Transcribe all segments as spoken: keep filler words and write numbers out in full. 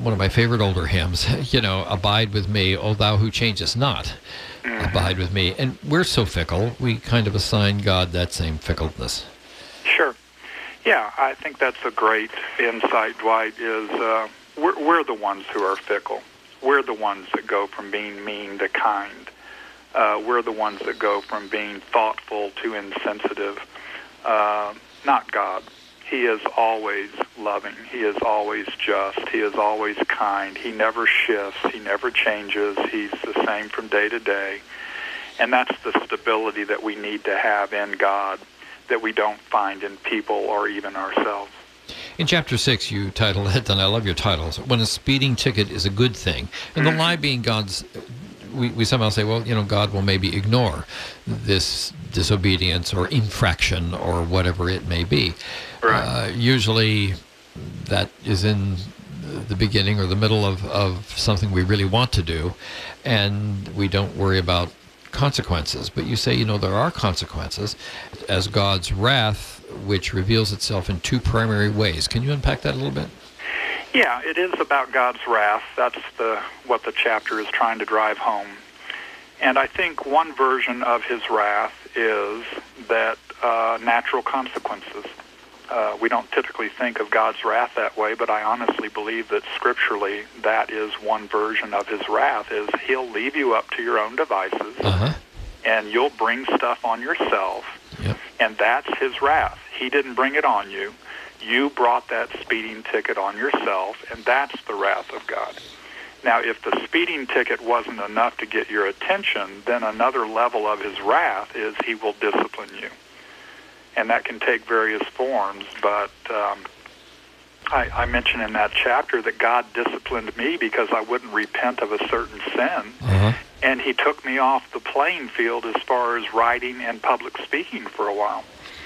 one of my favorite older hymns, you know, abide with me, O thou who changest not, mm-hmm. abide with me. And we're so fickle, we kind of assign God that same fickleness. Sure. Yeah, I think that's a great insight, Dwight, is uh, we're, we're the ones who are fickle. We're the ones that go from being mean to kind. Uh, we're the ones that go from being thoughtful to insensitive. Uh, not God. He is always loving. He is always just. He is always kind. He never shifts. He never changes. He's the same from day to day. And that's the stability that we need to have in God that we don't find in people or even ourselves. In chapter six, you titled it, and I love your titles, When a Speeding Ticket is a Good Thing. And the lie being God's, we, we somehow say, well, you know, God will maybe ignore this disobedience or infraction or whatever it may be. Right. Uh, usually that is in the beginning or the middle of, of something we really want to do, and we don't worry about consequences. But you say, you know, there are consequences as God's wrath, which reveals itself in two primary ways. Can you unpack that a little bit? Yeah, it is about God's wrath. That's the what the chapter is trying to drive home. And I think one version of his wrath is that uh, natural consequences. Uh, we don't typically think of God's wrath that way, but I honestly believe that scripturally that is one version of his wrath, is he'll leave you up to your own devices, uh-huh. and you'll bring stuff on yourself, yep. and that's his wrath. He didn't bring it on you. You brought that speeding ticket on yourself, and that's the wrath of God. Now, if the speeding ticket wasn't enough to get your attention, then another level of his wrath is he will discipline you. And that can take various forms, but um, I, I mentioned in that chapter that God disciplined me because I wouldn't repent of a certain sin, uh-huh. and he took me off the playing field as far as writing and public speaking for a while.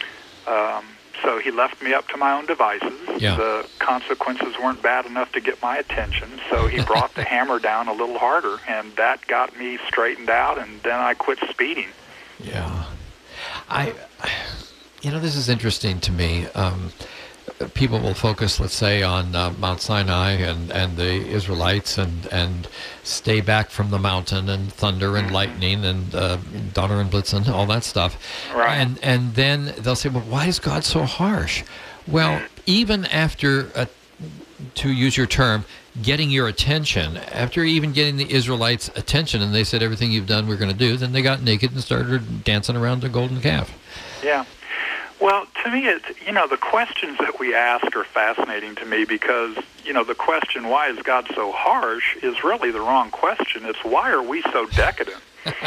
Um, so he left me up to my own devices. Yeah. The consequences weren't bad enough to get my attention, so he brought the hammer down a little harder, and that got me straightened out, and then I quit speeding. Yeah. I... You know, this is interesting to me. Um, people will focus, let's say, on uh, Mount Sinai and, and the Israelites and, and stay back from the mountain and thunder and lightning and uh, Donner and Blitzen, all that stuff. Right. And, and then they'll say, well, why is God so harsh? Well, even after, uh, to use your term, getting your attention, after even getting the Israelites' attention and they said everything you've done we're going to do, then they got naked and started dancing around the golden calf. Yeah. Well, to me, it's, you know, the questions that we ask are fascinating to me because, you know, the question, why is God so harsh, is really the wrong question. It's, why are we so decadent?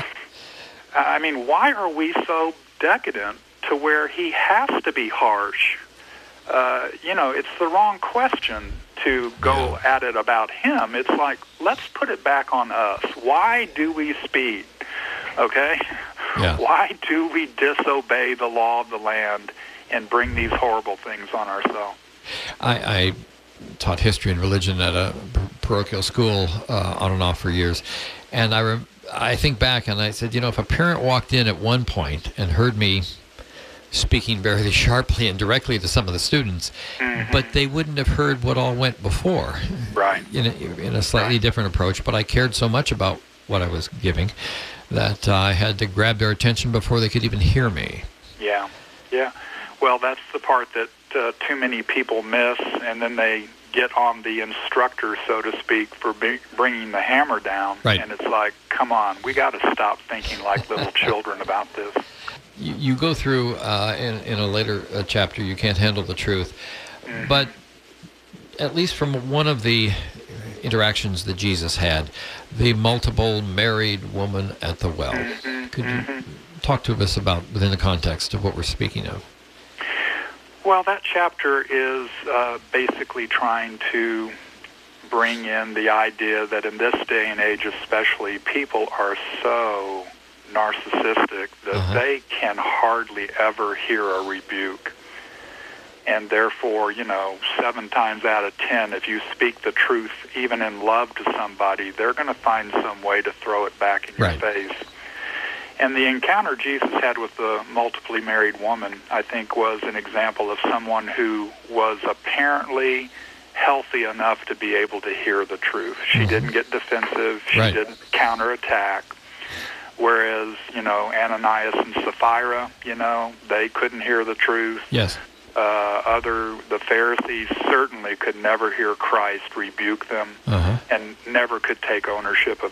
I mean, why are we so decadent to where he has to be harsh? Uh, you know, it's the wrong question to go yeah. at it about him. It's like, let's put it back on us. Why do we speed? Okay? Yeah. Why do we disobey the law of the land and bring these horrible things on ourselves? I, I taught history and religion at a parochial school uh, on and off for years, and I, rem- I think back and I said, you know, if a parent walked in at one point and heard me speaking very sharply and directly to some of the students, mm-hmm. but they wouldn't have heard what all went before. Right. In a, in a slightly right. different approach, but I cared so much about what I was giving that uh, I had to grab their attention before they could even hear me. Yeah, yeah. Well, that's the part that uh, too many people miss, and then they get on the instructor, so to speak, for be- bringing the hammer down. Right. And it's like, come on, we got to stop thinking like little children about this. You, you go through, uh, in, in a later uh, chapter, You Can't Handle the Truth, mm-hmm. but at least from one of the interactions that Jesus had, the multiple married woman at the well. Mm-hmm, Could mm-hmm. you talk to us about, within the context of what we're speaking of? Well, that chapter is uh, basically trying to bring in the idea that in this day and age especially, people are so narcissistic that uh-huh. they can hardly ever hear a rebuke. And therefore, you know, seven times out of ten, if you speak the truth, even in love to somebody, they're going to find some way to throw it back in your right. face. And the encounter Jesus had with the multiply married woman, I think, was an example of someone who was apparently healthy enough to be able to hear the truth. She mm-hmm. didn't get defensive. She right. didn't counterattack. Whereas, you know, Ananias and Sapphira, you know, they couldn't hear the truth. Yes. Uh, other, the Pharisees certainly could never hear Christ rebuke them, uh-huh. and never could take ownership of